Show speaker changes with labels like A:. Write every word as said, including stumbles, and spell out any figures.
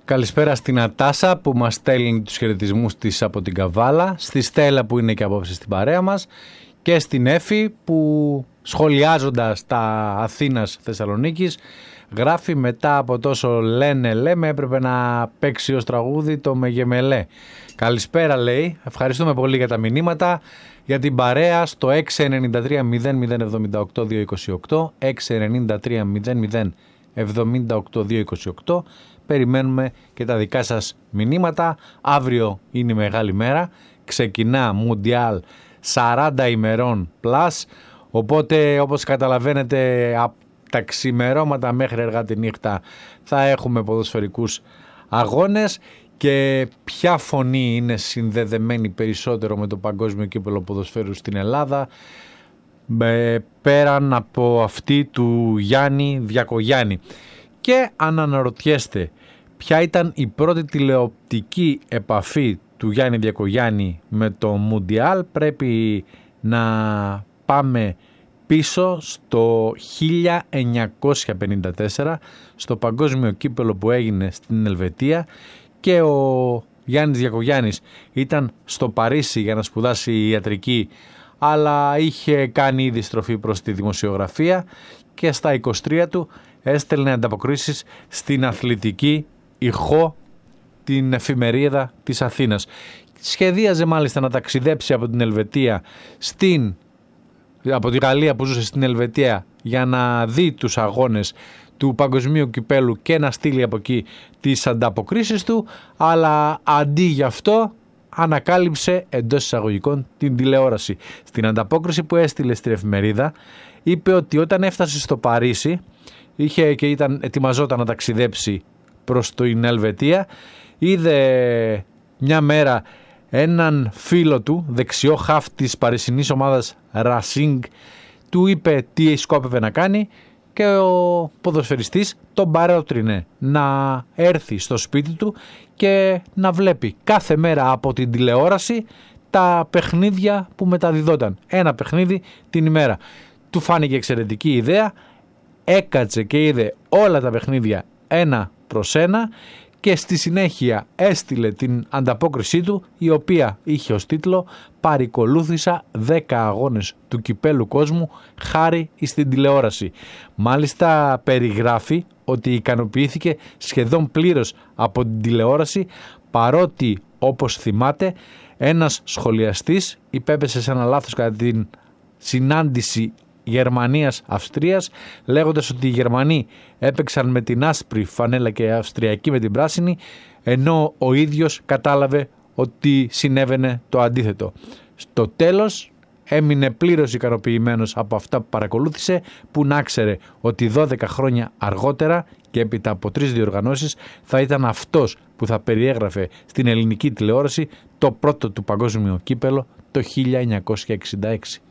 A: Καλησπέρα στην Ατάσα που μας στέλνει τους χαιρετισμούς της από την Καβάλα, στη Στέλλα που είναι και απόψε στην παρέα μας και στην Έφη που σχολιάζοντας τα Αθήνας Θεσσαλονίκης γράφει μετά από τόσο λένε λέμε έπρεπε να παίξει ως τραγούδι το Μεγεμελέ. Καλησπέρα λέει, ευχαριστούμε πολύ για τα μηνύματα, για την παρέα στο έξι εννιά τρία μηδέν μηδέν εβδομήντα οκτώ διακόσια είκοσι οκτώ, έξι εννιά τρία μηδέν μηδέν εβδομήντα οκτώ διακόσια είκοσι οκτώ. Περιμένουμε και τα δικά σας μηνύματα. Αύριο είναι η μεγάλη μέρα, ξεκινά Μουντιάλ σαράντα ημερών plus, οπότε όπως καταλαβαίνετε από τα ξημερώματα μέχρι αργά τη νύχτα θα έχουμε ποδοσφαιρικούς αγώνες. Και ποια φωνή είναι συνδεδεμένη περισσότερο με το παγκόσμιο κύπελλο ποδοσφαίρου στην Ελλάδα ε, πέραν από αυτή του Γιάννη Διακογιάννη. Και αν αναρωτιέστε ποια ήταν η πρώτη τηλεοπτική επαφή του Γιάννη Διακογιάννη με το Μουντιάλ, πρέπει να πάμε πίσω στο χίλια εννιακόσια πενήντα τέσσερα στο παγκόσμιο κύπελλο που έγινε στην Ελβετία και ο Γιάννης Διακογιάννης ήταν στο Παρίσι για να σπουδάσει ιατρική, αλλά είχε κάνει ήδη στροφή προς τη δημοσιογραφία και στα είκοσι τρία του έστελνε ανταποκρίσεις στην αθλητική ηχό, την εφημερίδα της Αθήνας. Σχεδίαζε μάλιστα να ταξιδέψει από την Ελβετία στην, από τη Γαλλία που ζούσε στην Ελβετία για να δει τους αγώνες του παγκοσμίου κυπέλου και να στείλει από εκεί τις ανταποκρίσεις του, αλλά αντί γι' αυτό ανακάλυψε εντός εισαγωγικών την τηλεόραση. Στην ανταπόκριση που έστειλε στην εφημερίδα είπε ότι όταν έφτασε στο Παρίσι είχε και ήταν, ετοιμαζόταν να ταξιδέψει προς την Ελβετία, είδε μια μέρα έναν φίλο του, δεξιό χαφ της παρισινής ομάδας Racing, του είπε τι σκόπευε να κάνει και ο ποδοσφαιριστής τον παρότρινε να έρθει στο σπίτι του και να βλέπει κάθε μέρα από την τηλεόραση τα παιχνίδια που μεταδιδόταν. Ένα παιχνίδι την ημέρα. Του φάνηκε εξαιρετική ιδέα, έκατσε και είδε όλα τα παιχνίδια ένα προς ένα και στη συνέχεια έστειλε την ανταπόκρισή του, η οποία είχε ως τίτλο «Παρικολούθησα δέκα αγώνες του κυπέλου κόσμου χάρη στην τηλεόραση». Μάλιστα περιγράφει ότι ικανοποιήθηκε σχεδόν πλήρως από την τηλεόραση, παρότι όπως θυμάται ένας σχολιαστής υπέπεσε σε ένα λάθος κατά την συνάντηση Γερμανίας-Αυστρίας, λέγοντας ότι οι Γερμανοί έπαιξαν με την άσπρη φανέλα και οι Αυστριακοί με την πράσινη, ενώ ο ίδιος κατάλαβε ότι συνέβαινε το αντίθετο. Στο τέλος έμεινε πλήρως ικανοποιημένος από αυτά που παρακολούθησε, που να ξέρε ότι δώδεκα χρόνια αργότερα και έπειτα από τρεις διοργανώσεις θα ήταν αυτός που θα περιέγραφε στην ελληνική τηλεόραση το πρώτο του παγκόσμιο κύπελλο το χίλια εννιακόσια εξήντα έξι.